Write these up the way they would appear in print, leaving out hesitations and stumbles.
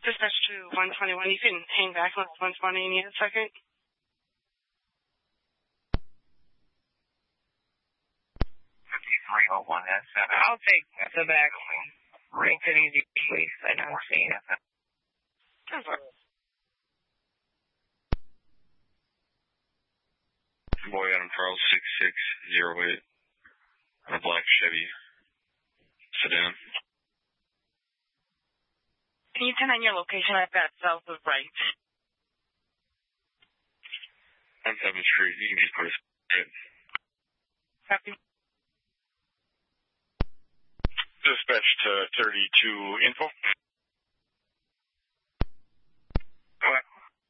Dispatch to 121. You can hang back level 120 and need a second. 5301 at 7. I'll take the back. Makes it easy, please. I don't see it. Boy Adam Charles 6608 on a black Chevy sedan. Can you 10 on your location? I've got south of right. On 7th Street. You can just put us right. Copy. Dispatch to 32 info. What?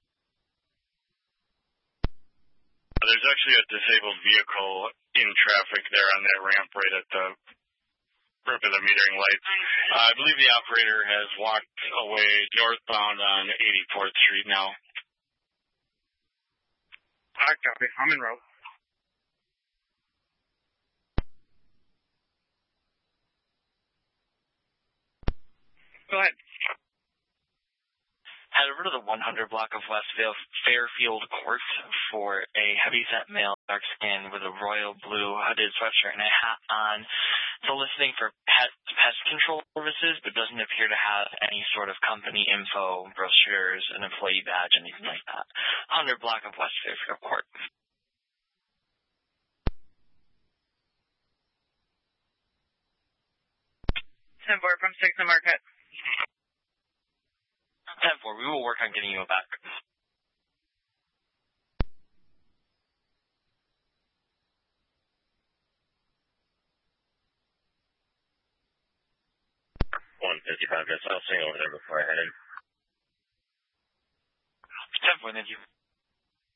There's actually a disabled vehicle in traffic there on that ramp right at the front of the metering lights. I believe the operator has walked away northbound on 84th Street now. I copy. I'm en route. Go ahead. Head over to the 100 block of West Fairfield Court for a heavyset male, dark skin, with a royal blue hooded sweatshirt and a hat on. Soliciting for pest control services, but doesn't appear to have any sort of company info, brochures, an employee badge, anything like that. 100 block of West Fairfield Court. 10-4 from 6 and Marquette. 10-4, we will work on getting you back. $155, I'll swing over there before I head in. 10-4, thank you.